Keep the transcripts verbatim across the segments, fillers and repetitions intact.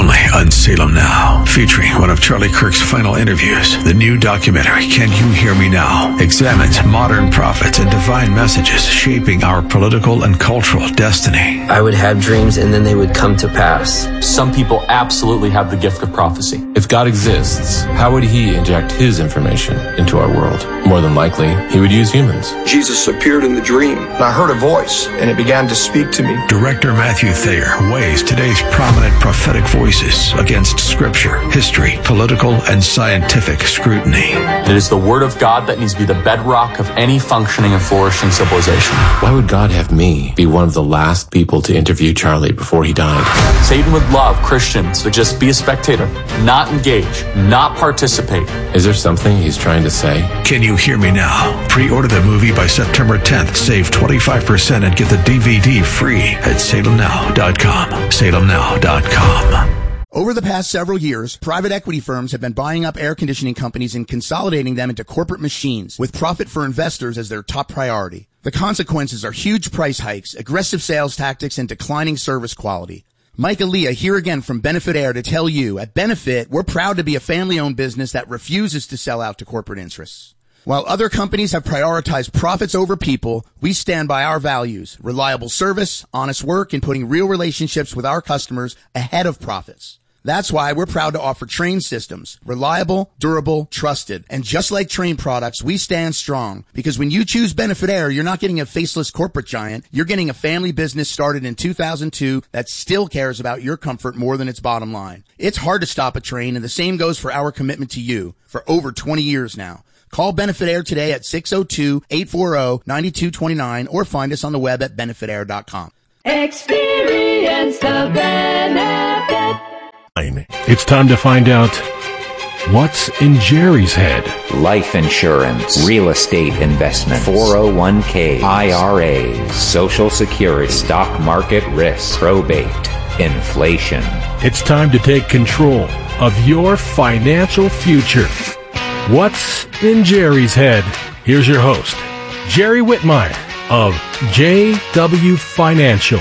only on Salem Now, featuring one of Charlie Kirk's final interviews. The new documentary, Can You Hear Me Now?, examines modern prophets and divine messages shaping our political and cultural destiny. I would have dreams and then they would come to pass. Some people absolutely have the gift of prophecy. If God exists, how would he inject his information into our world? More than likely, he would use humans. Jesus appeared in the dream, and I heard a voice, and it began to speak to me. Director Matthew Thayer weighs today's prominent prophetic voices against scripture, history, political, and scientific scrutiny. It is the word of God that needs to be the bedrock of any functioning and flourishing civilization. Why would God have me be one of the last people to interview Charlie before he died? Satan would love Christians to just be a spectator, not engage, not participate. Is there something he's trying to say? Can You Hear Me Now? Pre-order the movie by September tenth. Save twenty-five percent and get the D V D free at salem now dot com. salem now dot com. Over the past several years, private equity firms have been buying up air conditioning companies and consolidating them into corporate machines, with profit for investors as their top priority. The consequences are huge price hikes, aggressive sales tactics, and declining service quality. Mike Aaliyah here again from Benefit Air to tell you, at Benefit, we're proud to be a family-owned business that refuses to sell out to corporate interests. While other companies have prioritized profits over people, we stand by our values: reliable service, honest work, and putting real relationships with our customers ahead of profits. That's why we're proud to offer Trane systems. Reliable, durable, trusted. And just like Trane products, we stand strong. Because when you choose Benefit Air, you're not getting a faceless corporate giant. You're getting a family business started in two thousand two that still cares about your comfort more than its bottom line. It's hard to stop a Trane, and the same goes for our commitment to you for over twenty years now. Call Benefit Air today at six oh two, eight four zero, nine two two nine or find us on the web at benefit air dot com. Experience the benefit. It's time to find out what's in Jerry's head. Life insurance, real estate investment, four oh one k, I R As, Social Security, stock market risk, probate, inflation. It's time to take control of your financial future. What's in Jerry's head? Here's your host, Jerry Whitmire of J W Financial.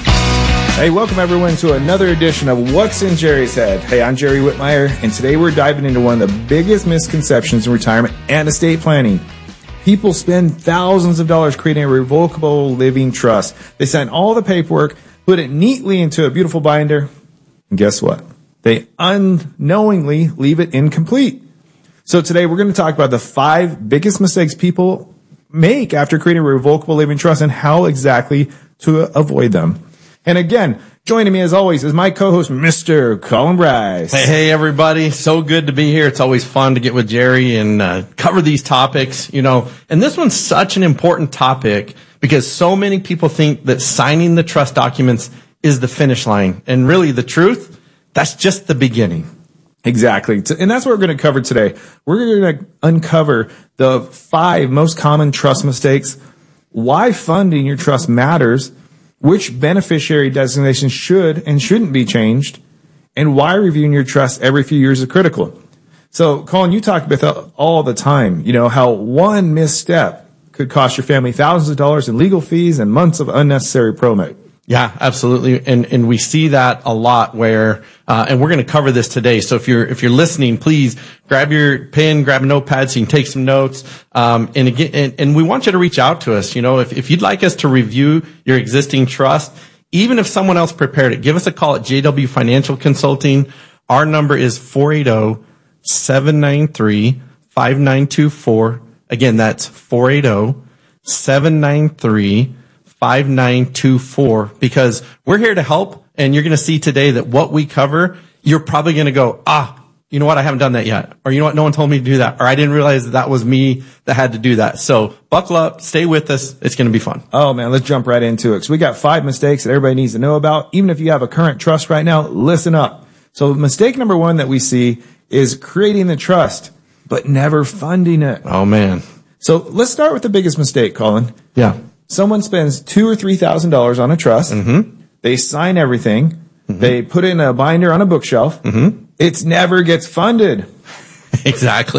Hey, welcome everyone to another edition of What's in Jerry's Head. Hey, I'm Jerry Whitmire, and today we're diving into one of the biggest misconceptions in retirement and estate planning. People spend thousands of dollars creating a revocable living trust. They sign all the paperwork, put it neatly into a beautiful binder, and guess what? They unknowingly leave it incomplete. So today we're going to talk about the five biggest mistakes people make after creating a revocable living trust and how exactly to avoid them. And again, joining me as always is my co-host, Mister Colin Bryce. Hey, hey, everybody. So good to be here. It's always fun to get with Jerry and uh, cover these topics, you know. And this one's such an important topic because so many people think that signing the trust documents is the finish line. And really, the truth, that's just the beginning. Exactly. And that's what we're going to cover today. We're going to uncover the five most common trust mistakes, why funding your trust matters, which beneficiary designation should and shouldn't be changed, and why reviewing your trust every few years is critical. So, Colin, you talk about all the time, you know, how one misstep could cost your family thousands of dollars in legal fees and months of unnecessary promo. Yeah, absolutely. And, and we see that a lot where, uh, and we're going to cover this today. So if you're, if you're listening, please grab your pen, grab a notepad so you can take some notes. Um, and again, and, and we want you to reach out to us. You know, if, if you'd like us to review your existing trust, even if someone else prepared it, give us a call at J W Financial Consulting. Our number is four eight zero, seven nine three, five nine two four. Again, that's four eight zero, seven nine three, five nine two four, because we're here to help, and you're going to see today that what we cover, you're probably going to go, ah, you know what, I haven't done that yet. Or you know what, no one told me to do that. Or I didn't realize that that was me that had to do that. So buckle up, stay with us. It's going to be fun. Oh man, let's jump right into it. So we got five mistakes that everybody needs to know about. Even if you have a current trust right now, listen up. So mistake number one that we see is creating the trust, but never funding it. Oh man. So let's start with the biggest mistake, Colin. Yeah. Someone spends two or three thousand dollars on a trust. Mm-hmm. They sign everything. Mm-hmm. They put it in a binder on a bookshelf. Mm-hmm. It never gets funded. Exactly.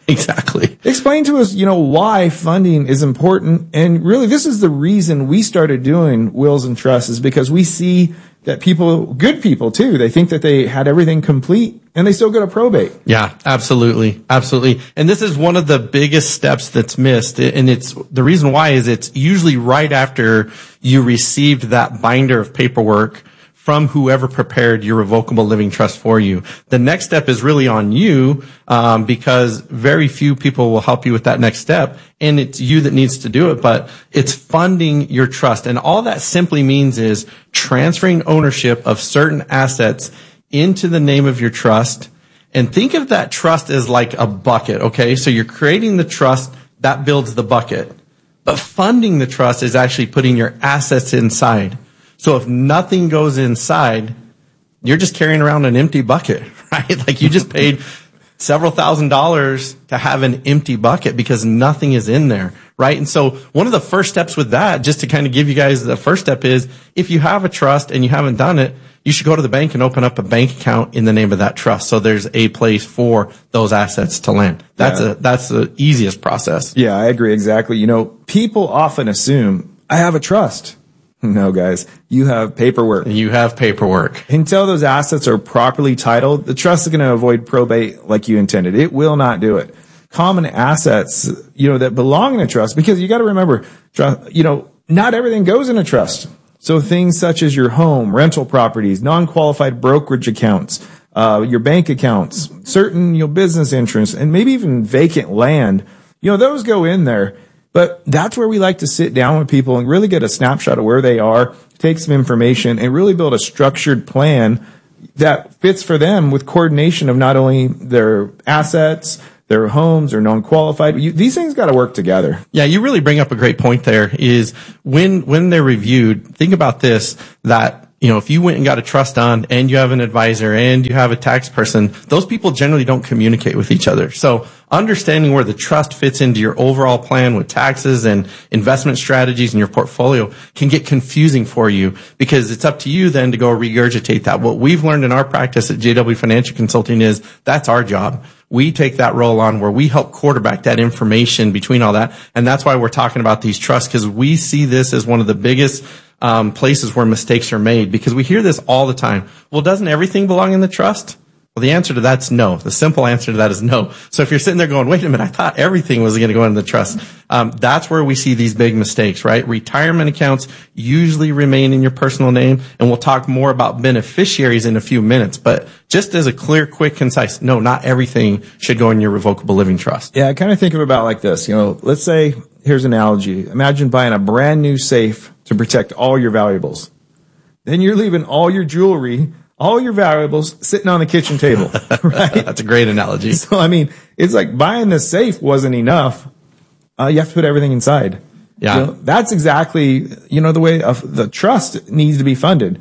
Exactly. Explain to us, you know, why funding is important. And really, this is the reason we started doing wills and trusts, is because we see that people, good people too, they think that they had everything complete and they still go to probate. Yeah, absolutely. Absolutely. And this is one of the biggest steps that's missed. And it's the reason why is it's usually right after you received that binder of paperwork from whoever prepared your revocable living trust for you. The next step is really on you, um, because very few people will help you with that next step, and it's you that needs to do it, but it's funding your trust. And all that simply means is transferring ownership of certain assets into the name of your trust. And think of that trust as like a bucket, okay? So you're creating the trust, that builds the bucket. But funding the trust is actually putting your assets inside. So if nothing goes inside, you're just carrying around an empty bucket, right? Like you just paid several thousand dollars to have an empty bucket because nothing is in there, right? And so one of the first steps with that, just to kind of give you guys the first step, is if you have a trust and you haven't done it, you should go to the bank and open up a bank account in the name of that trust. So there's a place for those assets to land. That's yeah. a, that's the easiest process. Yeah, I agree. Exactly. You know, people often assume I have a trust. No, guys, you have paperwork. You have paperwork. Until those assets are properly titled, the trust is going to avoid probate like you intended. It will not do it. Common assets, you know, that belong in a trust, because you got to remember, you know, not everything goes in a trust. So things such as your home, rental properties, non-qualified brokerage accounts, uh, your bank accounts, certain, you know, business interests, and maybe even vacant land, you know, those go in there. But that's where we like to sit down with people and really get a snapshot of where they are, take some information, and really build a structured plan that fits for them with coordination of not only their assets, their homes, or non-qualified. You, these things got to work together. Yeah, you really bring up a great point there, is when, when they're reviewed, think about this, that you know, if you went and got a trust done and you have an advisor and you have a tax person, those people generally don't communicate with each other. So understanding where the trust fits into your overall plan with taxes and investment strategies in your portfolio can get confusing for you, because it's up to you then to go regurgitate that. What we've learned in our practice at J W Financial Consulting is that's our job. We take that role on where we help quarterback that information between all that. And that's why we're talking about these trusts, because we see this as one of the biggest Um, places where mistakes are made, because we hear this all the time. Well, doesn't everything belong in the trust? Well, the answer to that's no. The simple answer to that is no. So if you're sitting there going, wait a minute, I thought everything was going to go into the trust. Um, that's where we see these big mistakes, right? Retirement accounts usually remain in your personal name, and we'll talk more about beneficiaries in a few minutes. But just as a clear, quick, concise, no, not everything should go in your revocable living trust. Yeah, I kind of think of it about like this. You know, let's say, here's an analogy. Imagine buying a brand new safe to protect all your valuables. Then you're leaving all your jewelry, all your valuables sitting on the kitchen table, right? That's a great analogy. So, I mean, it's like buying the safe wasn't enough. Uh, you have to put everything inside. Yeah. You know, that's exactly, you know, the way of the trust needs to be funded.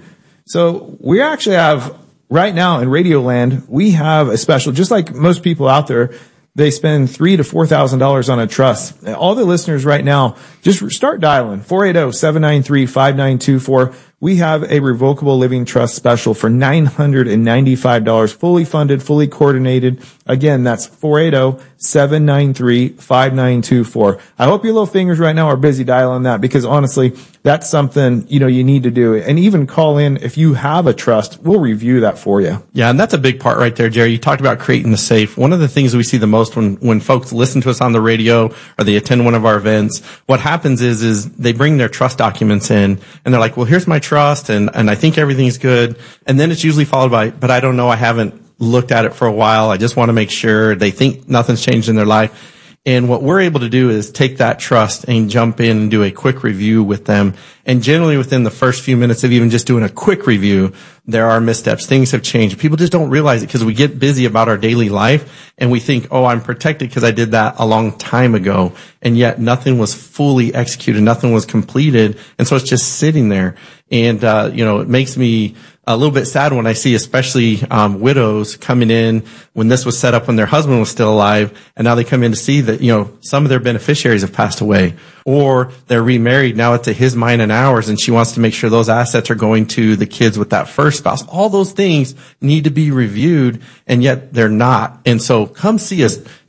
So we actually have right now in Radio Land, we have a special, just like most people out there, they spend three to four thousand dollars on a trust. All the listeners right now, just start dialing four eight zero, seven nine three, five nine two four. We have a revocable living trust special for nine hundred ninety-five dollars, fully funded, fully coordinated. Again, that's four eight zero, seven nine three, five nine two four. I hope your little fingers right now are busy dialing that, because honestly, that's something, you know, you need to do. And even call in if you have a trust. We'll review that for you. Yeah, and that's a big part right there, Jerry. You talked about creating the safe. One of the things we see the most when, when folks listen to us on the radio or they attend one of our events, what happens is, is they bring their trust documents in and they're like, well, here's my trust and, and I think everything's good. And then it's usually followed by, but I don't know, I haven't looked at it for a while. I just want to make sure. They think nothing's changed in their life. And what we're able to do is take that trust and jump in and do a quick review with them. And generally within the first few minutes of even just doing a quick review, there are missteps. Things have changed. People just don't realize it because we get busy about our daily life and we think, oh, I'm protected because I did that a long time ago. And yet nothing was fully executed. Nothing was completed. And so it's just sitting there. And, uh, you know, it makes me a little bit sad when I see especially um widows coming in when this was set up when their husband was still alive, and now they come in to see that, you know, some of their beneficiaries have passed away, or they're remarried. Now it's a his, mine, and ours, and she wants to make sure those assets are going to the kids with that first spouse. All those things need to be reviewed, and yet they're not. And so come see us.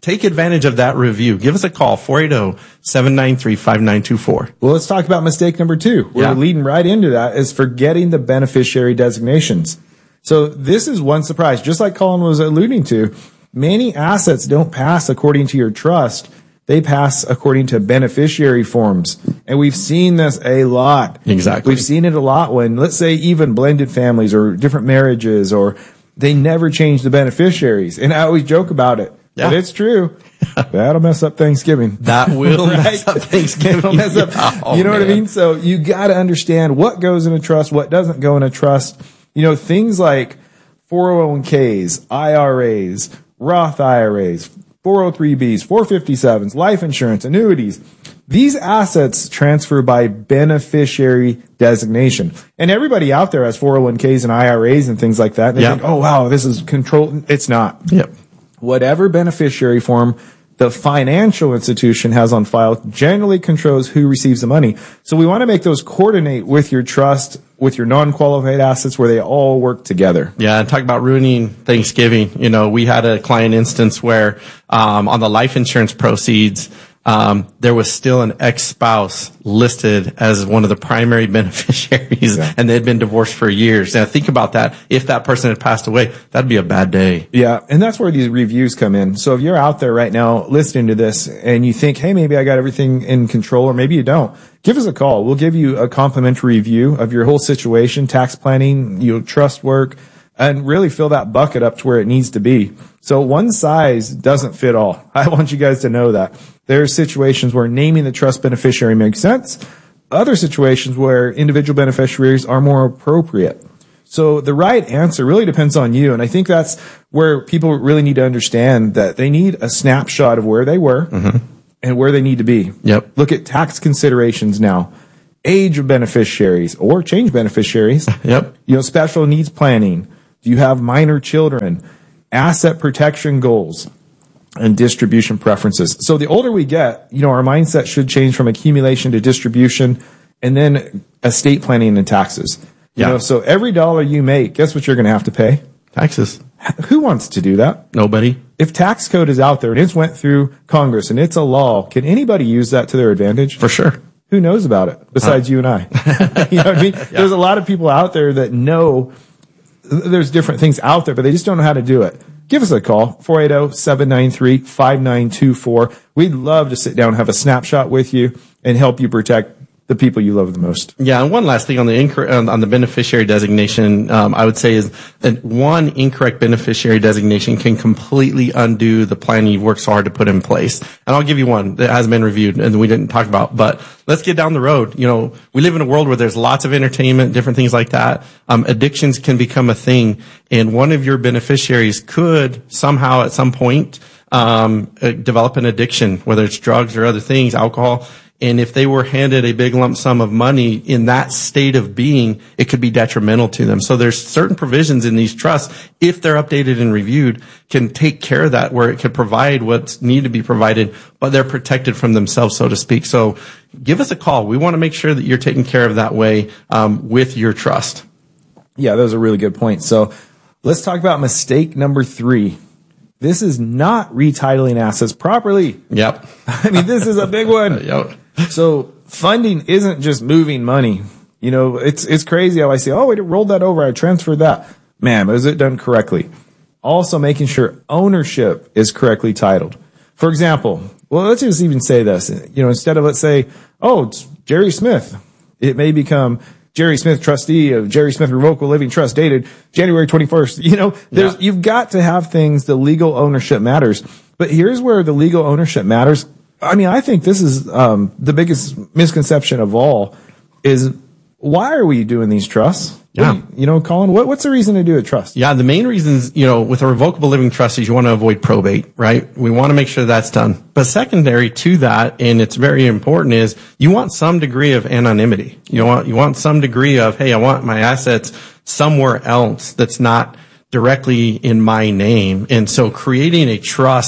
take advantage of that review. Give us a call, four eight zero, seven nine three, five nine two four. Well, let's talk about mistake number two. We're Yeah. leading right into that is forgetting the beneficiary designations. So this is one surprise. Just like Colin was alluding to, many assets don't pass according to your trust. They pass according to beneficiary forms. And we've seen this a lot. Exactly. We've seen it a lot when, let's say, even blended families or different marriages, or they never change the beneficiaries. And I always joke about it. Yeah. But it's true. That'll mess up Thanksgiving. That will Right? mess up Thanksgiving. It'll mess up. Yeah. Oh, you know what I man. mean? So you got to understand what goes in a trust, what doesn't go in a trust. You know, things like four oh one k's, I R As, Roth I R As, four oh three B's, four fifty-sevens, life insurance, annuities. These assets transfer by beneficiary designation. And everybody out there has four oh one k's and I R As and things like that. And they Yeah. think, oh, wow, this is controlled. It's not. Yep. Whatever beneficiary form the financial institution has on file generally controls who receives the money. So we want to make those coordinate with your trust, with your non-qualified assets, where they all work together. Yeah, and talk about ruining Thanksgiving. You know, we had a client instance where um, on the life insurance proceeds, um, there was still an ex-spouse listed as one of the primary beneficiaries, Yeah. and they'd been divorced for years. Now, think about that. If that person had passed away, that'd be a bad day. Yeah, and that's where these reviews come in. So if you're out there right now listening to this and you think, hey, maybe I got everything in control, or maybe you don't, give us a call. We'll give you a complimentary review of your whole situation, tax planning, you know, trust work, and really fill that bucket up to where it needs to be. So one size doesn't fit all. I want you guys to know that. There are situations where naming the trust beneficiary makes sense. Other situations where individual beneficiaries are more appropriate. So the right answer really depends on you. And I think that's where people really need to understand that they need a snapshot of where they were Mm-hmm. and where they need to be. Yep. Look at tax considerations now, age of beneficiaries or change beneficiaries. Yep. You know, special needs planning. Do you have minor children? Asset protection goals and distribution preferences. So the older we get, you know, our mindset should change from accumulation to distribution and then estate planning and taxes. You Yeah. know, so every dollar you make, guess what you're going to have to pay? Taxes. Who wants to do that? Nobody. If tax code is out there and it's went through Congress and it's a law, can anybody use that to their advantage? For sure. Who knows about it besides you and I? You know what I mean? There's a lot of people out there that know there's different things out there, but they just don't know how to do it. Give us a call, four eight zero, seven nine three, five nine two four. We'd love to sit down and have a snapshot with you and help you protect the people you love the most. Yeah, and one last thing on the incor- on on the beneficiary designation, um, I would say is that one incorrect beneficiary designation can completely undo the plan you've worked so hard to put in place. And I'll give you one that hasn't been reviewed and we didn't talk about, but let's get down the road. You know, we live in a world where there's lots of entertainment, different things like that. Um, addictions can become a thing, and one of your beneficiaries could somehow at some point um, uh, develop an addiction, whether it's drugs or other things, alcohol. And if they were handed a big lump sum of money in that state of being, it could be detrimental to them. So there's certain provisions in these trusts, if they're updated and reviewed, can take care of that, where it could provide what's needed to be provided, but they're protected from themselves, so to speak. So give us a call. We want to make sure that you're taken care of that way um, with your trust. Yeah, those are really good points. So let's talk about mistake number three. This is not retitling assets properly. Yep. I mean, this is a big one. Yep. So funding isn't just moving money. You know, it's it's crazy how I say, oh, I rolled that over, I transferred that. Man, is it done correctly? Also making sure ownership is correctly titled. For example, well, let's just even say this. You know, instead of, let's say, oh, it's Jerry Smith, it may become Jerry Smith, trustee of Jerry Smith Revocable Living Trust, dated January twenty-first. You know, there's, yeah. You've got to have things, the legal ownership matters. But here's where the legal ownership matters. I mean, I think this is um, the biggest misconception of all is, why are we doing these trusts? Yeah. You, you know, Colin, what, what's the reason to do a trust? Yeah, the main reasons, you know, with a revocable living trust is you want to avoid probate, right? We want to make sure that's done. But secondary to that, and it's very important, is you want some degree of anonymity. You want, you want some degree of, hey, I want my assets somewhere else that's not directly in my name. And so creating a trust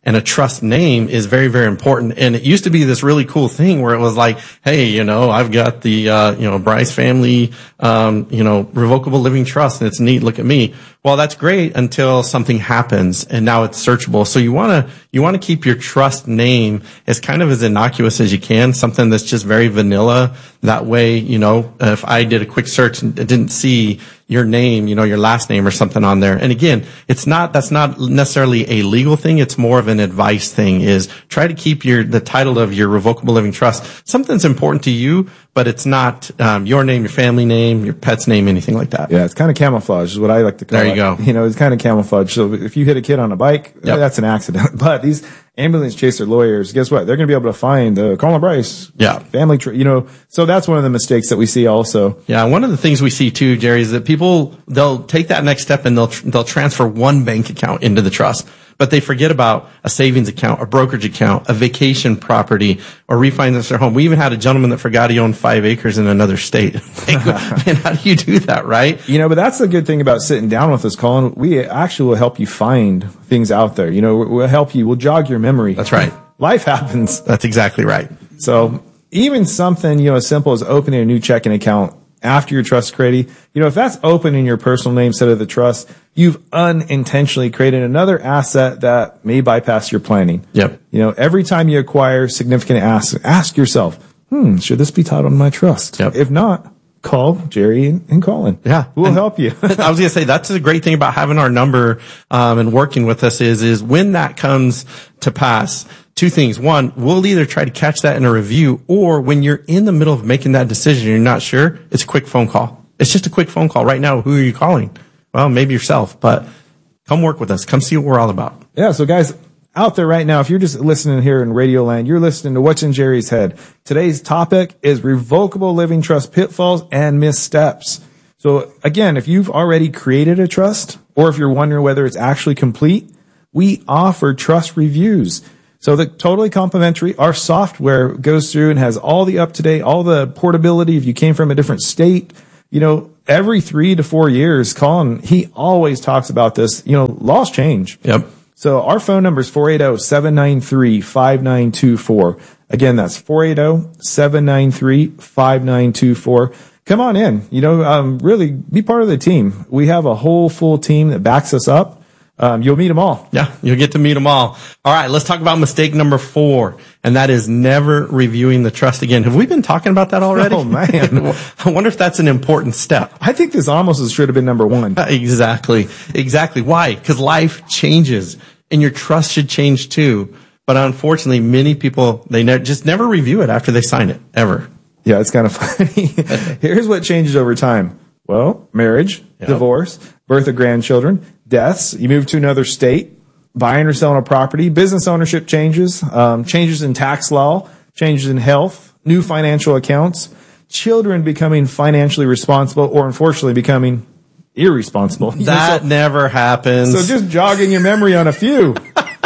And a trust name is very, very important. And it used to be this really cool thing where it was like, hey, you know, I've got the, uh, you know, Bryce family, um, you know, revocable living trust, and it's neat. Look at me. Well, that's great until something happens, and now it's searchable. So you want to, you want to keep your trust name as kind of as innocuous as you can, something that's just very vanilla. That way, you know, if I did a quick search and didn't see your name, you know, your last name or something on there. And again, it's not, that's not necessarily a legal thing. It's more of an advice thing, is try to keep your, the title of your revocable living trust, something that's important to you, but it's not, um, your name, your family name, your pet's name, anything like that. Yeah. It's kind of camouflage is what I like to call it. There you go. You know, it's kind of camouflage. So if you hit a kid on a bike, yep. that's an accident. But these ambulance chaser lawyers, guess what? They're going to be able to find the uh, Colin Bryce yeah. family tree, you know, so that's one of the mistakes that we see also. Yeah. One of the things we see too, Jerry, is that people, they'll take that next step and they'll, they'll transfer one bank account into the trust, but they forget about a savings account, a brokerage account, a vacation property, or refinance their home. We even had a gentleman that forgot he owned five acres in another state. Like, man, how do you do that, right? You know, but that's the good thing about sitting down with us, Colin. We actually will help you find things out there. You know, we'll help you. We'll jog your memory. That's right. Life happens. That's exactly right. So even something, you know, as simple as opening a new checking account after your trust created, you know, if that's open in your personal name instead of the trust, you've unintentionally created another asset that may bypass your planning. Yep. You know, every time you acquire significant assets, ask yourself, hmm, should this be titled in my trust? Yep. If not, call Jerry and Colin. Yeah. We'll and help you. I was going to say, that's a great thing about having our number, um, and working with us is, is when that comes to pass, two things. One, we'll either try to catch that in a review, or when you're in the middle of making that decision and you're not sure, it's a quick phone call. It's just a quick phone call. Right now, who are you calling? Well, maybe yourself, but come work with us. Come see what we're all about. Yeah. So guys, out there right now, if you're just listening here in Radio Land, you're listening to What's in Jerry's Head. Today's topic is revocable living trust pitfalls and missteps. So again, if you've already created a trust, or if you're wondering whether it's actually complete, we offer trust reviews. So the totally complimentary, our software goes through and has all the up to date, all the portability. If you came from a different state, you know, every three to four years, Colin, he always talks about this, you know, laws change. Yep. So our phone number is four eight zero, seven nine three, five nine two four. Again, that's four eight zero, seven nine three, five nine two four. Come on in, you know, um, really be part of the team. We have a whole full team that backs us up. Um, you'll meet them all. Yeah, you'll get to meet them all. All right, let's talk about mistake number four, and that is never reviewing the trust again. Have we been talking about that already? Oh, man. I wonder if that's an important step. I think this almost should have been number one. Exactly. Exactly. Why? Because life changes, and your trust should change too. But unfortunately, many people, they ne- just never review it after they sign it, ever. Yeah, it's kind of funny. Here's what changes over time. Well, marriage, yep. divorce, birth of grandchildren, deaths, you move to another state, buying or selling a property, business ownership changes, um, changes in tax law, changes in health, new financial accounts, children becoming financially responsible, or unfortunately becoming irresponsible. That so, never happens. So just jogging your memory on a few.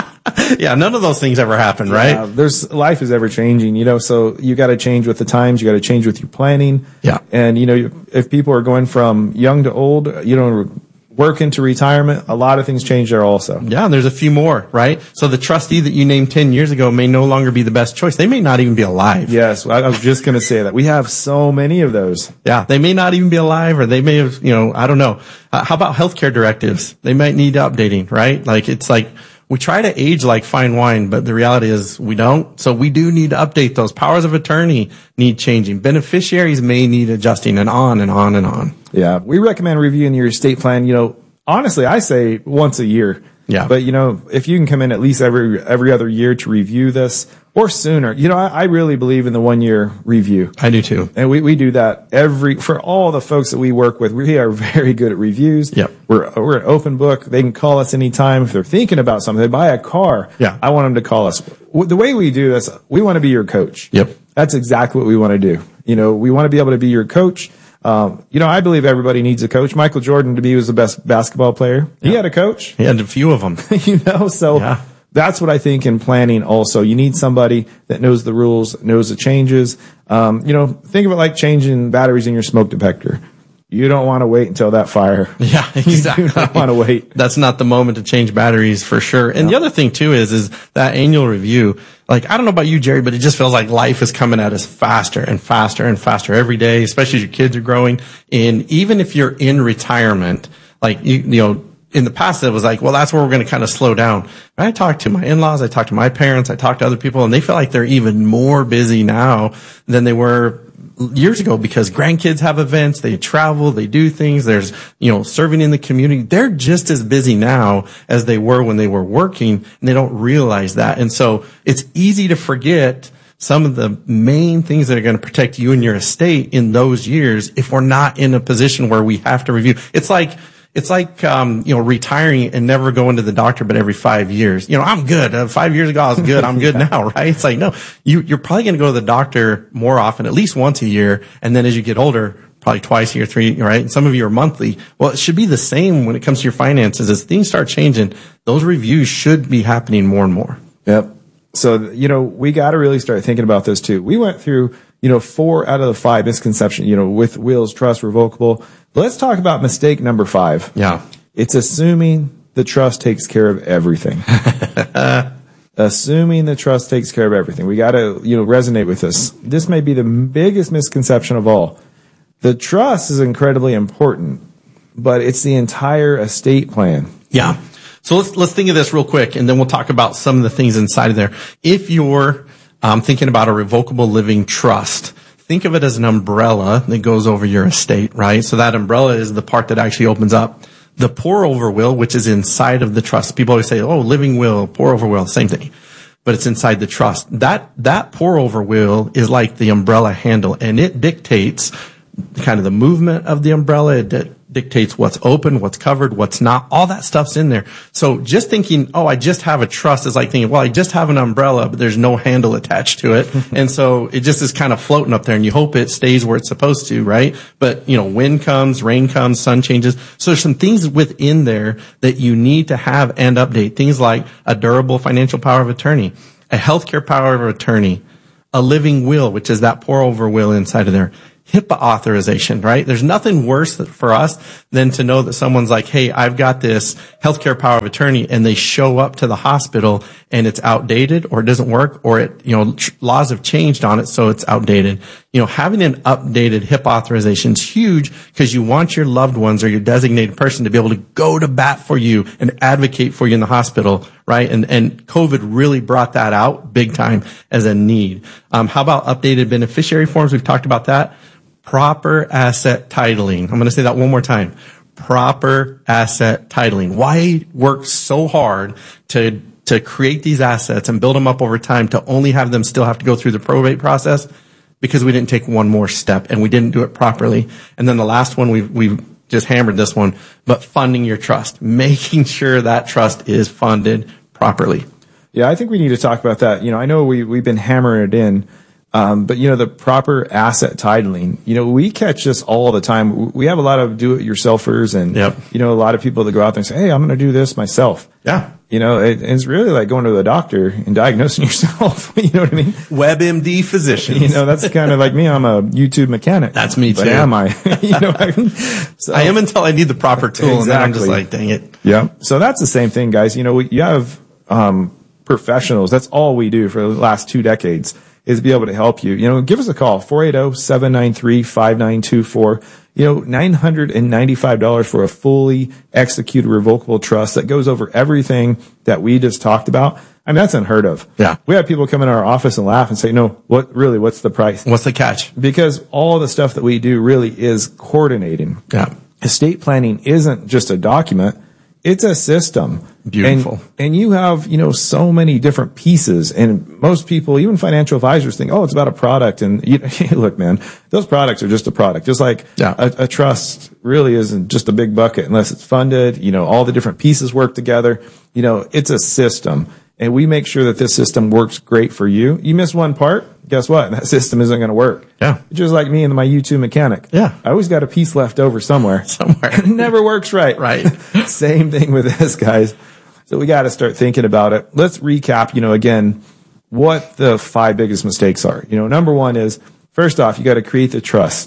Yeah, none of those things ever happen, right? Yeah, there's life is ever changing, you know, so you got to change with the times, you got to change with your planning. Yeah. And, you know, if people are going from young to old, you know, work into retirement, a lot of things change there also. Yeah, and there's a few more, right? So the trustee that you named ten years ago may no longer be the best choice. They may not even be alive. Yes, I was just going to say that. We have so many of those. Yeah, they may not even be alive, or they may have, you know, I don't know. Uh, how about healthcare directives? They might need updating, right? Like, it's like, we try to age like fine wine, but the reality is we don't. So we do need to update those. Powers of attorney need changing. Beneficiaries may need adjusting, and on and on and on. Yeah. We recommend reviewing your estate plan. You know, honestly, I say once a year. Yeah. But, you know, if you can come in at least every every other year to review this, or sooner, you know, I, I really believe in the one year review. I do too. And we, we do that every, for all the folks that we work with, we are very good at reviews. Yep. We're, we're an open book. They can call us anytime. If they're thinking about something, they buy a car. Yeah. I want them to call us. The way we do this, we want to be your coach. Yep. That's exactly what we want to do. You know, we want to be able to be your coach. Um, you know, I believe everybody needs a coach. Michael Jordan, to me, was the best basketball player. He Yep. had a coach. He had a few of them. You know, so yeah. That's what I think in planning also. You need somebody that knows the rules, knows the changes. Um, you know, think of it like changing batteries in your smoke detector. You don't want to wait until that fire. Yeah, exactly. You do not want to wait. That's not the moment to change batteries for sure. And no. the other thing too is, is that annual review. Like, I don't know about you, Jerry, but it just feels like life is coming at us faster and faster and faster every day, especially as your kids are growing. And even if you're in retirement, like, you, you know, in the past, it was like, well, that's where we're going to kind of slow down. I talked to my in-laws, I talked to my parents, I talked to other people, and they feel like they're even more busy now than they were years ago because grandkids have events, they travel, they do things, there's, you know, serving in the community. They're just as busy now as they were when they were working, and they don't realize that. And so it's easy to forget some of the main things that are going to protect you and your estate in those years if we're not in a position where we have to review. It's like, It's like, um, you know, retiring and never going to the doctor, but every five years. You know, I'm good. Uh, five years ago, I was good. I'm good yeah. now, right? It's like, no, you, you're probably going to go to the doctor more often, at least once a year. And then as you get older, probably twice a year, three, right? And some of you are monthly. Well, it should be the same when it comes to your finances. As things start changing, those reviews should be happening more and more. Yep. So, you know, we got to really start thinking about this too. We went through, you know, four out of the five misconceptions, you know, with wills, trust, revocable. But let's talk about mistake number five. Yeah. It's assuming the trust takes care of everything. Assuming the trust takes care of everything. We got to, you know, resonate with this. This may be the biggest misconception of all. The trust is incredibly important, but it's the entire estate plan. Yeah. So let's, let's think of this real quick, and then we'll talk about some of the things inside of there. If you're um, thinking about a revocable living trust, think of it as an umbrella that goes over your estate, right? So that umbrella is the part that actually opens up. The pour over will, which is inside of the trust. People always say, oh, living will, pour over will, same thing. But it's inside the trust. That, that pour over will is like the umbrella handle, and it dictates kind of the movement of the umbrella. It di- dictates what's open, what's covered, what's not. All that stuff's in there. So just thinking, oh, I just have a trust is like thinking, well, I just have an umbrella, but there's no handle attached to it. And so it just is kind of floating up there, and you hope it stays where it's supposed to, right? But, you know, wind comes, rain comes, sun changes. So there's some things within there that you need to have and update. Things like a durable financial power of attorney, a healthcare power of attorney, a living will, which is that pour over will inside of there. HIPAA authorization, right? There's nothing worse for us than to know that someone's like, hey, I've got this healthcare power of attorney, and they show up to the hospital and it's outdated or it doesn't work, or it, you know, tr- laws have changed on it, so it's outdated. You know, having an updated HIPAA authorization is huge because you want your loved ones or your designated person to be able to go to bat for you and advocate for you in the hospital, right? And, and COVID really brought that out big time as a need. Um, how about updated beneficiary forms? We've talked about that. Proper asset titling. I'm going to say that one more time. Proper asset titling. Why work so hard to, to create these assets and build them up over time to only have them still have to go through the probate process? Because we didn't take one more step and we didn't do it properly. And then the last one, we've, we've just hammered this one, but funding your trust, making sure that trust is funded properly. Yeah, I think we need to talk about that. You know, I know we, we've been hammering it in. Um, but you know, the proper asset titling, you know, we catch this all the time. We have a lot of do-it-yourselfers and, yep. you know, a lot of people that go out there and say, hey, I'm going to do this myself. Yeah. You know, it, it's really like going to the doctor and diagnosing yourself. You know what I mean? WebMD physicians. You know, that's kind of like me. I'm a YouTube mechanic. That's me too. But am I? You know, I, mean? So, I am until I need the proper tool. Exactly. And then I'm just like, dang it. Yeah. So that's the same thing, guys. You know, we, you have, um, professionals. That's all we do for the last two decades. Is be able to help you. You know, give us a call, four eight zero, seven nine three, five nine two four. You know, nine hundred ninety-five dollars for a fully executed revocable trust that goes over everything that we just talked about. I mean, that's unheard of. Yeah. We have people come in our office and laugh and say, no, what, really, what's the price? What's the catch? Because all the stuff that we do really is coordinating. Yeah. Estate planning isn't just a document. It's a system. Beautiful. And, and you have, you know, so many different pieces. And most people, even financial advisors, think, oh, it's about a product. And you, look, man, those products are just a product. Just like yeah. a, a trust really isn't just a big bucket unless it's funded. You know, all the different pieces work together. You know, it's a system. And we make sure that this system works great for you. You miss one part, guess what? That system isn't going to work. Yeah. Just like me and my YouTube mechanic. Yeah. I always got a piece left over somewhere. Somewhere. It never works right. Right. Same thing with this, guys. So we got to start thinking about it. Let's recap, you know, again, what the five biggest mistakes are. You know, number one is, first off, you got to create the trust.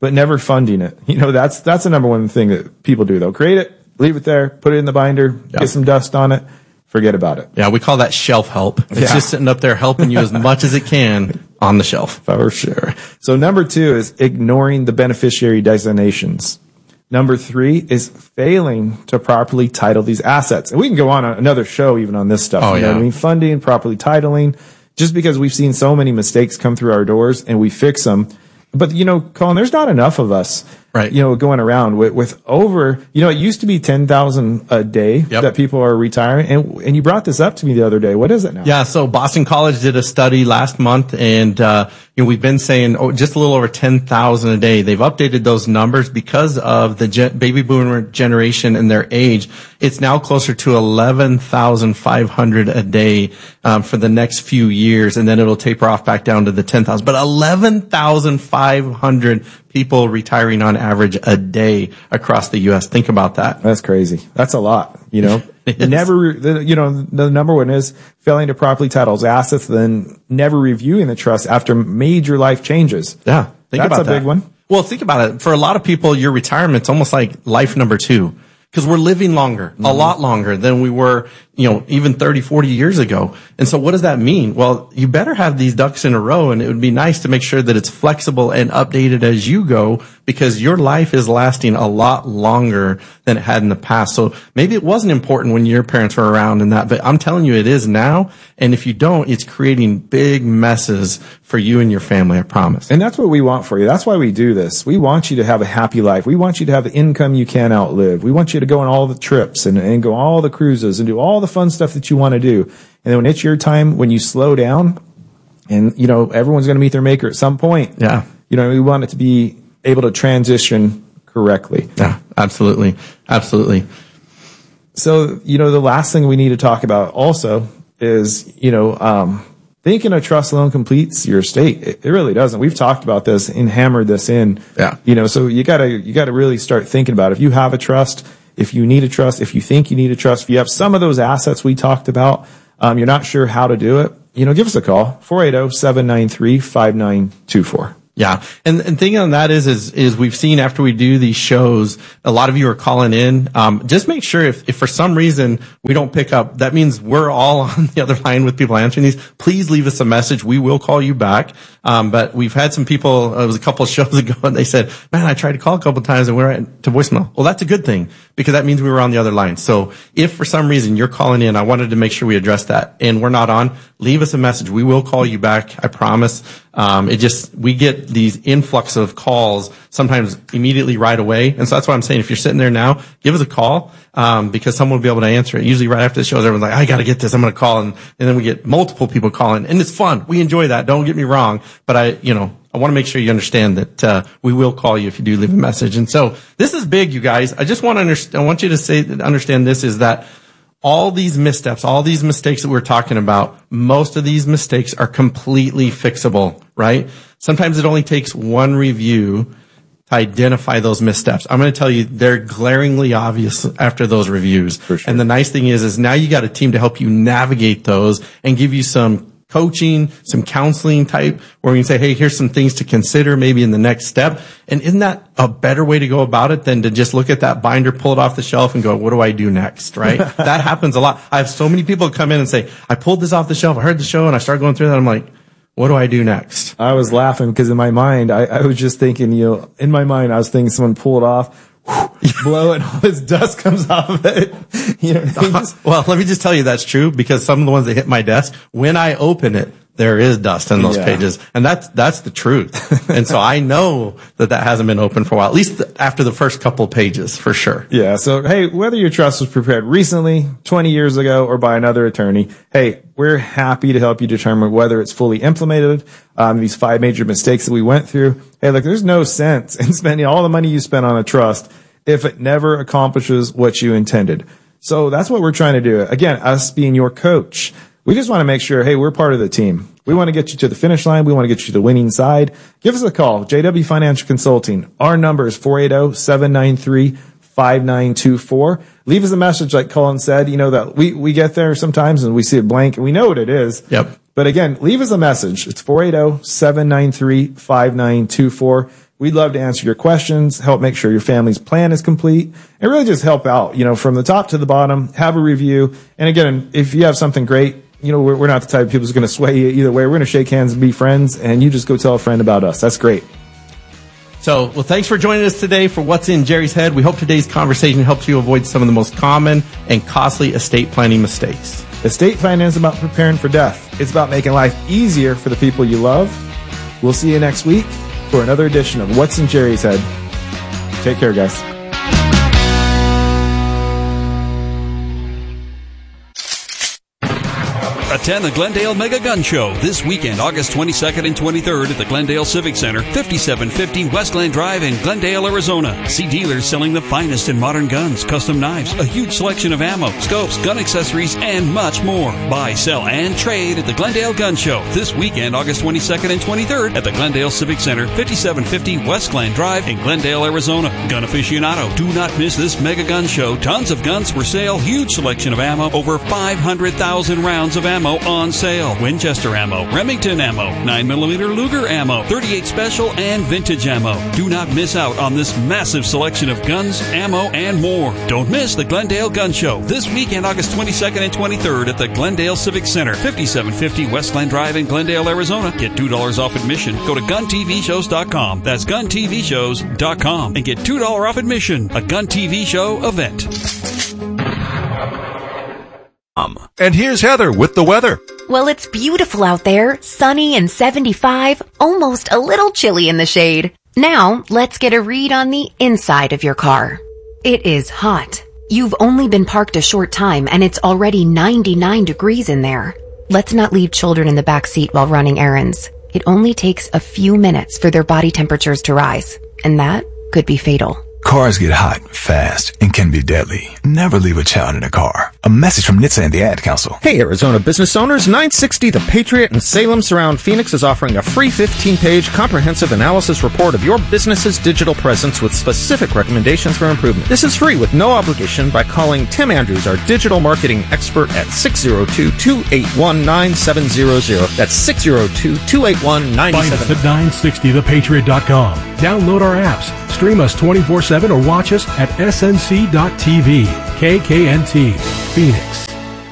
but never funding it. You know, that's, that's the number one thing that people do. They'll create it, leave it there, put it in the binder, yeah. get some dust on it, forget about it. Yeah, we call that shelf help. It's yeah. just sitting up there helping you as much as it can on the shelf. For sure. So number two is ignoring the beneficiary designations. Number three is failing to properly title these assets. And we can go on another show even on this stuff. Oh, you know yeah. what I mean? Funding, properly titling, just because we've seen so many mistakes come through our doors and we fix them. But, you know, Colin, there's not enough of us, right? You know, going around with, with over, you know, it used to be ten thousand a day yep. that people are retiring. And, and you brought this up to me the other day. What is it now? Yeah. So Boston College did a study last month and, uh, you know, we've been saying oh, just a little over ten thousand a day. They've updated those numbers because of the gen- baby boomer generation and their age. It's now closer to eleven thousand five hundred a day, um, for the next few years. And then it'll taper off back down to the ten thousand, but eleven thousand five hundred people retiring on average a day across the U S. Think about that. That's crazy. That's a lot, you know. Never, you know, the number one is failing to properly title assets, then never reviewing the trust after major life changes. Yeah, think That's about a that. big one. Well, think about it. For a lot of people, your retirement's almost like life number two. Because we're living longer, mm-hmm. a lot longer than we were, you know, even thirty, forty years ago. And so what does that mean? Well, you better have these ducks in a row, and it would be nice to make sure that it's flexible and updated as you go, because your life is lasting a lot longer than it had in the past. So maybe it wasn't important when your parents were around and that, but I'm telling you it is now. And if you don't, it's creating big messes for you and your family, I promise. And that's what we want for you. That's why we do this. We want you to have a happy life. We want you to have the income you can outlive. We want you to go on all the trips and, and go all the cruises and do all the fun stuff that you want to do. And then when it's your time, when you slow down, and, you know, everyone's going to meet their maker at some point. Yeah. You know, we want it to be able to transition correctly. Yeah, absolutely. Absolutely. So, you know, the last thing we need to talk about also is, you know, um, thinking a trust loan completes your estate. It, it really doesn't. We've talked about this and hammered this in. Yeah. You know, so you gotta, you gotta really start thinking about it. If you have a trust, if you need a trust, if you think you need a trust, if you have some of those assets we talked about, um, you're not sure how to do it, you know, give us a call, four eight zero, seven nine three, five nine two four. Yeah. And, and thing on that is, is, is we've seen after we do these shows, a lot of you are calling in. Um, just make sure if, if for some reason we don't pick up, that means we're all on the other line with people answering these. Please leave us a message. We will call you back. Um, but we've had some people, it was a couple of shows ago, and they said, man, I tried to call a couple of times and we went to voicemail. Well, that's a good thing, because that means we were on the other line. So if for some reason you're calling in, I wanted to make sure we address that and we're not on, leave us a message. We will call you back. I promise. Um, it just, we get these influx of calls sometimes immediately right away. And so that's why I'm saying, if you're sitting there now, give us a call, um, because someone will be able to answer it. Usually right after the show, everyone's like, I got to get this. I'm going to call. And, and then we get multiple people calling, and it's fun. We enjoy that. Don't get me wrong. But I, you know, I want to make sure you understand that, uh, we will call you if you do leave a message. And so this is big, you guys. I just want to understand, I want you to say, understand this is that all these missteps, all these mistakes that we're talking about, most of these mistakes are completely fixable, right? Sometimes it only takes one review to identify those missteps. I'm going to tell you, they're glaringly obvious after those reviews. For sure. And the nice thing is, is now you got a team to help you navigate those and give you some coaching, some counseling type, where we can say, hey, here's some things to consider maybe in the next step. And isn't that a better way to go about it than to just look at that binder, pull it off the shelf and go, what do I do next? Right? That happens a lot. I have so many people come in and say, I pulled this off the shelf. I heard the show and I started going through that. I'm like, what do I do next? I was laughing because in my mind, I, I was just thinking, you know, in my mind, I was thinking someone pull it off, blow it, and all this dust comes off of it. You know, just, well, let me just tell you that's true, because some of the ones that hit my desk, when I open it, there is dust in those yeah. pages, and that's that's the truth. And so I know that that hasn't been open for a while, at least after the first couple pages, for sure. Yeah. So hey, whether your trust was prepared recently, twenty years ago, or by another attorney, hey, we're happy to help you determine whether it's fully implemented. Um, these five major mistakes that we went through. Hey, look, there's no sense in spending all the money you spent on a trust if it never accomplishes what you intended. So that's what we're trying to do. Again, us being your coach. We just want to make sure, hey, we're part of the team. We want to get you to the finish line. We want to get you to the winning side. Give us a call. J W Financial Consulting. Our number is four eight zero, seven nine three, five nine two four. Leave us a message like Colin said. You know that we, we get there sometimes and we see it blank and we know what it is. Yep. But again, leave us a message. It's four eight zero, seven nine three, five nine two four. We'd love to answer your questions, help make sure your family's plan is complete, and really just help out, you know, from the top to the bottom. Have a review. And again, if you have something great, you know, we're, we're not the type of people who's going to sway you either way. We're going to shake hands and be friends, and you just go tell a friend about us. That's great. So, well, thanks for joining us today for What's in Jerry's Head. We hope today's conversation helps you avoid some of the most common and costly estate planning mistakes. Estate planning is about preparing for death. It's about making life easier for the people you love. We'll see you next week for another edition of What's in Jerry's Head. Take care, guys. Attend the Glendale Mega Gun Show this weekend, August twenty-second and twenty-third at the Glendale Civic Center, fifty-seven fifty West Glen Drive in Glendale, Arizona. See dealers selling the finest in modern guns, custom knives, a huge selection of ammo, scopes, gun accessories, and much more. Buy, sell, and trade at the Glendale Gun Show this weekend, August twenty-second and twenty-third at the Glendale Civic Center, fifty-seven fifty West Glen Drive in Glendale, Arizona. Gun aficionado, do not miss this Mega Gun Show. Tons of guns for sale, huge selection of ammo, over five hundred thousand rounds of ammo on sale. Winchester ammo, Remington ammo, nine millimeter Luger ammo, thirty-eight special, and vintage ammo. Do not miss out on this massive selection of guns, ammo, and more. Don't miss the Glendale Gun Show this weekend, August twenty-second and twenty-third at the Glendale Civic Center, fifty-seven fifty West Glen Drive in Glendale, Arizona. Get two dollars off admission. Go to gun t v shows dot com. That's gun t v shows dot com and get two dollars off admission. A Gun T V Show event. And here's Heather with the weather. Well, it's beautiful out there, sunny and seventy-five, almost a little chilly in the shade. Now, let's get a read on the inside of your car. It is hot. You've only been parked a short time and it's already ninety-nine degrees in there. Let's not leave children in the back seat while running errands. It only takes a few minutes for their body temperatures to rise, and that could be fatal. Cars get hot fast and can be deadly. Never leave a child in a car. A message from N H T S A and the Ad Council. Hey, Arizona business owners. nine sixty The Patriot and Salem Surround Phoenix is offering a free fifteen-page comprehensive analysis report of your business's digital presence with specific recommendations for improvement. This is free with no obligation by calling Tim Andrews, our digital marketing expert, at six oh two, two eight one, nine seven zero zero. That's six oh two, two eight one, nine seven zero zero. Find us at nine sixty the patriot dot com. Download our apps, stream us twenty-four seven, or watch us at S N C dot T V. K K N T, Phoenix.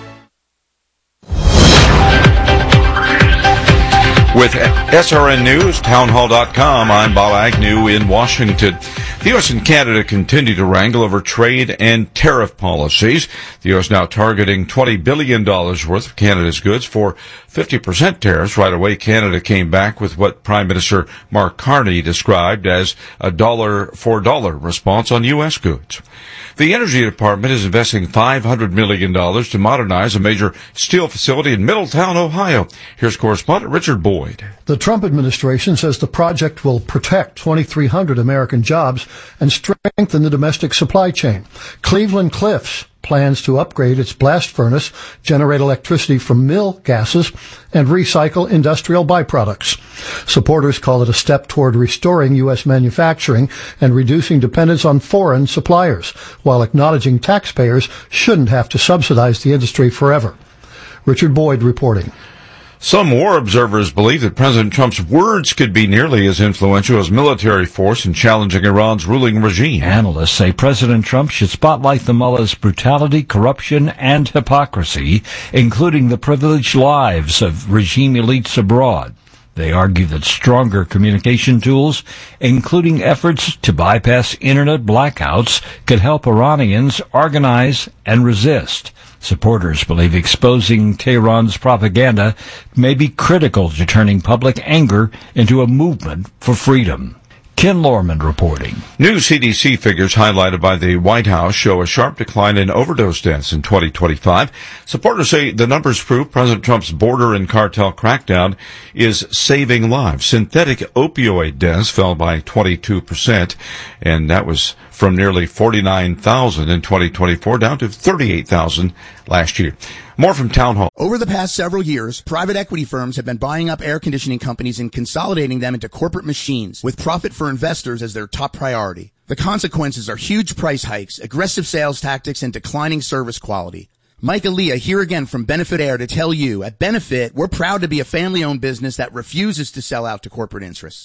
With S R N News, townhall dot com, I'm Bob Agnew in Washington. The U S and Canada continue to wrangle over trade and tariff policies. The U S now targeting twenty billion dollars worth of Canada's goods for fifty percent tariffs. Right away, Canada came back with what Prime Minister Mark Carney described as a dollar for dollar response on U S goods. The Energy Department is investing five hundred million dollars to modernize a major steel facility in Middletown, Ohio. Here's correspondent Richard Boyd. The Trump administration says the project will protect twenty-three hundred American jobs and strengthen the domestic supply chain. Cleveland Cliffs plans to upgrade its blast furnace, generate electricity from mill gases, and recycle industrial byproducts. Supporters call it a step toward restoring U S manufacturing and reducing dependence on foreign suppliers, while acknowledging taxpayers shouldn't have to subsidize the industry forever. Richard Boyd reporting. Some war observers believe that President Trump's words could be nearly as influential as military force in challenging Iran's ruling regime. Analysts say President Trump should spotlight the mullah's brutality, corruption, and hypocrisy, including the privileged lives of regime elites abroad. They argue that stronger communication tools, including efforts to bypass internet blackouts, could help Iranians organize and resist. Supporters believe exposing Tehran's propaganda may be critical to turning public anger into a movement for freedom. Ken Lorman reporting. New C D C figures highlighted by the White House show a sharp decline in overdose deaths in twenty twenty-five. Supporters say the numbers prove President Trump's border and cartel crackdown is saving lives. Synthetic opioid deaths fell by twenty-two percent, and that was from nearly forty-nine thousand in twenty twenty-four down to thirty-eight thousand last year. More from Town Hall. Over the past several years, private equity firms have been buying up air conditioning companies and consolidating them into corporate machines, with profit for investors as their top priority. The consequences are huge price hikes, aggressive sales tactics, and declining service quality. Mike Aaliyah here again from Benefit Air to tell you, at Benefit, we're proud to be a family-owned business that refuses to sell out to corporate interests.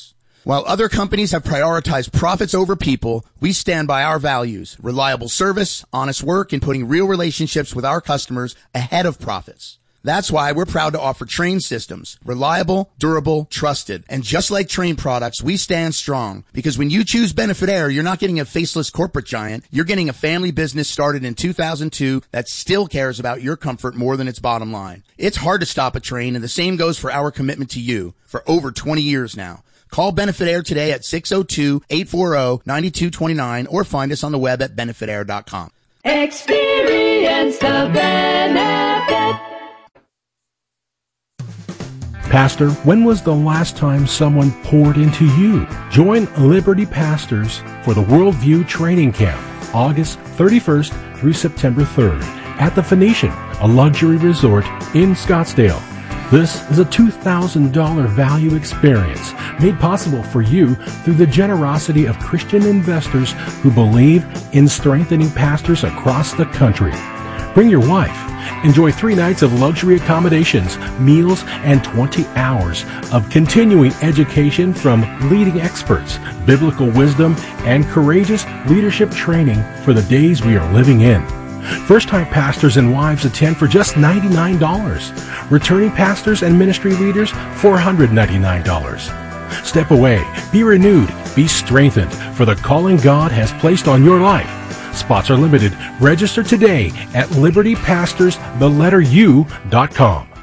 While other companies have prioritized profits over people, we stand by our values: reliable service, honest work, and putting real relationships with our customers ahead of profits. That's why we're proud to offer Trane systems. Reliable, durable, trusted. And just like Trane products, we stand strong. Because when you choose Benefit Air, you're not getting a faceless corporate giant. You're getting a family business started in two thousand two that still cares about your comfort more than its bottom line. It's hard to stop a train, and the same goes for our commitment to you for over twenty years now. Call Benefit Air today at six oh two, eight four zero, nine two two nine or find us on the web at benefit air dot com. Experience the benefit. Pastor, when was the last time someone poured into you? Join Liberty Pastors for the Worldview Training Camp, August thirty-first through September third at the Phoenician, a luxury resort in Scottsdale. This is a two thousand dollars value experience made possible for you through the generosity of Christian investors who believe in strengthening pastors across the country. Bring your wife. Enjoy three nights of luxury accommodations, meals, and twenty hours of continuing education from leading experts, biblical wisdom, and courageous leadership training for the days we are living in. First-time pastors and wives attend for just ninety-nine dollars. Returning pastors and ministry leaders, four hundred ninety-nine dollars. Step away, be renewed, be strengthened for the calling God has placed on your life. Spots are limited. Register today at liberty pastors the letter u dot com.